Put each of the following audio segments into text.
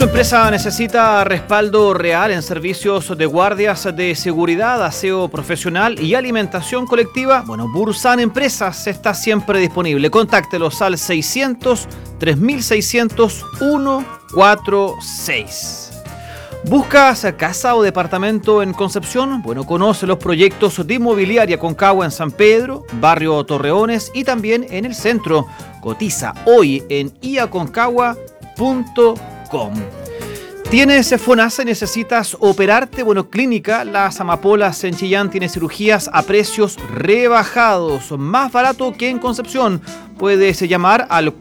Su empresa necesita respaldo real en servicios de guardias de seguridad, aseo profesional y alimentación colectiva. Bueno, Bursan Empresas está siempre disponible. Contáctelos al 600 3600 146. ¿Buscas casa o departamento en Concepción? Bueno, conoce los proyectos de Inmobiliaria Concagua en San Pedro, Barrio Torreones y también en el centro. Cotiza hoy en iaconcagua.com. ¿Tienes FONASA y necesitas operarte? Bueno, Clínica Las Amapolas en Chillán tiene cirugías a precios rebajados, más barato que en Concepción. Puedes llamar al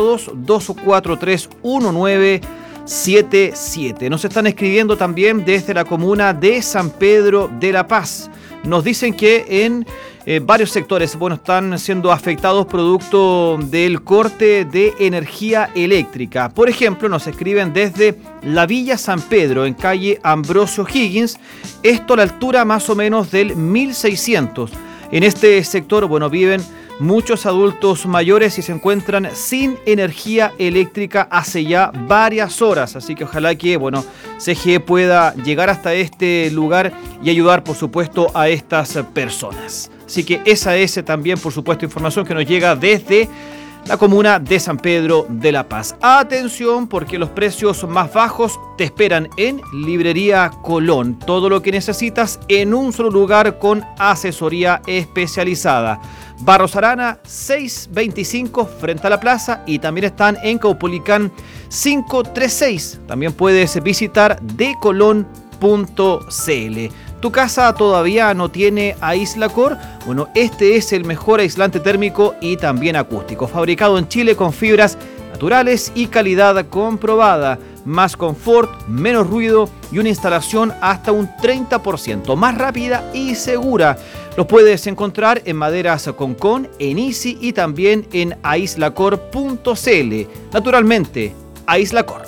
42-243-1977. Nos están escribiendo también desde la comuna de San Pedro de la Paz. Nos dicen que en varios sectores, bueno, están siendo afectados producto del corte de energía eléctrica. Por ejemplo, nos escriben desde la Villa San Pedro, en calle Ambrosio Higgins, esto a la altura más o menos del 1600. En este sector, bueno, viven muchos adultos mayores y se encuentran sin energía eléctrica hace ya varias horas. Así que ojalá que, bueno, CGE pueda llegar hasta este lugar y ayudar, por supuesto, a estas personas. Así que esa es también, por supuesto, información que nos llega desde la comuna de San Pedro de la Paz. Atención, porque los precios más bajos te esperan en Librería Colón. Todo lo que necesitas en un solo lugar con asesoría especializada. Barros Arana 625 frente a la plaza y también están en Caupolicán 536. También puedes visitar decolon.cl. ¿Tu casa todavía no tiene Aislacor? Bueno, este es el mejor aislante térmico y también acústico. Fabricado en Chile con fibras naturales y calidad comprobada. Más confort, menos ruido y una instalación hasta un 30% más rápida y segura. Los puedes encontrar en Maderas Concón, en Easy y también en aislacor.cl. Naturalmente, Aislacor.